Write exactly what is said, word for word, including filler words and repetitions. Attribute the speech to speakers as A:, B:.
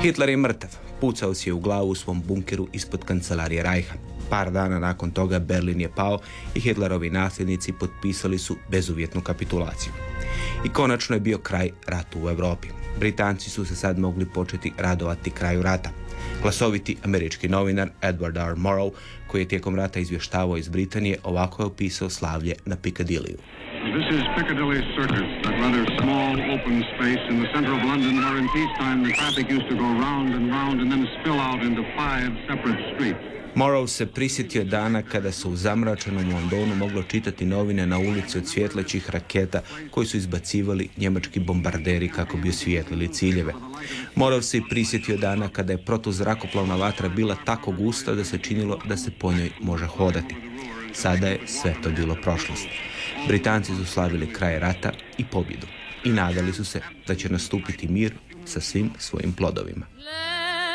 A: Hitler je mrtav, pucao si je u glavu u svom bunkeru ispod kancelarije Reicha. Par dana nakon toga Berlin je pao i Hitlerovi nasljednici potpisali su bezuvjetnu kapitulaciju. I konačno je bio kraj ratu u Europi. Britanci su se sad mogli početi radovati kraju rata. Glasoviti američki novinar Edward R. Murrow, koji je tijekom rata izvještavao iz Britanije, ovako je opisao slavlje na Piccadillyu.
B: This is Piccadilly Circus, that rather small open space in the center of London where in peacetime the traffic used to go round and round and then spill out into five separate streets.
A: Morrow se prisjetio dana kada se u zamračenom Londonu moglo čitati novine na ulici od svjetlećih raketa koji su izbacivali njemački bombarderi kako bi osvijetlili ciljeve. Morrow se i prisjetio dana kada je protuzrakoplovna vatra bila tako gusta da se činilo da se po njoj može hodati. Sada je sve to bilo prošlost. Britanci su slavili kraj rata i pobjedu i nadali su se da će nastupiti mir sa svim svojim plodovima.